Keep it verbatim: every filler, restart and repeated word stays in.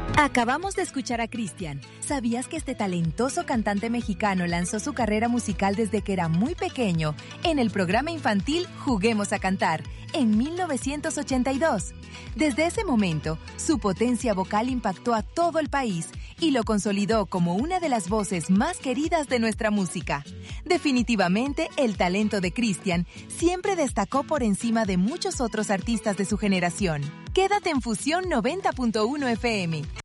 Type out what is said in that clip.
Acabamos de escuchar a Cristian. ¿Sabías que este talentoso cantante mexicano lanzó su carrera musical desde que era muy pequeño en el programa infantil Juguemos a Cantar en mil novecientos ochenta y dos? Desde ese momento, su potencia vocal impactó a todo el país y lo consolidó como una de las voces más queridas de nuestra música. Definitivamente, el talento de Cristian siempre destacó por encima de muchos otros artistas de su generación. Quédate en Fusión noventa punto uno F M.